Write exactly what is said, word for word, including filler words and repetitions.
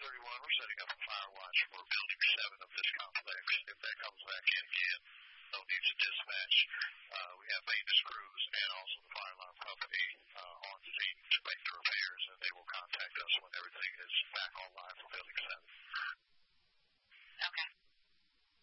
thirty-one, we're setting up a fire watch for Building seven of this complex. If that comes back in again, no need to dispatch. Uh, we have maintenance crew